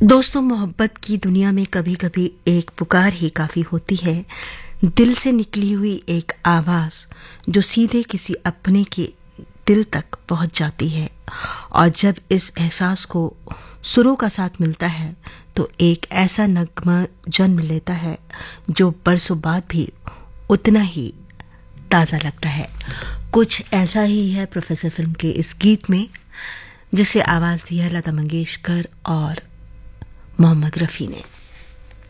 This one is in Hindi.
दोस्तों, मोहब्बत की दुनिया में कभी कभी एक पुकार ही काफी होती है। दिल से निकली हुई एक आवाज जो सीधे किसी अपने के दिल तक पहुंच जाती है। और जब इस एहसास को सुरों का साथ मिलता है तो एक ऐसा नगमा जन्म लेता है जो बरसों बाद भी उतना ही ताज़ा लगता है। कुछ ऐसा ही है प्रोफेसर फिल्म के इस गीत में, जिसे आवाज़ दी है लता मंगेशकर और मोहम्मद रफ़ी ने।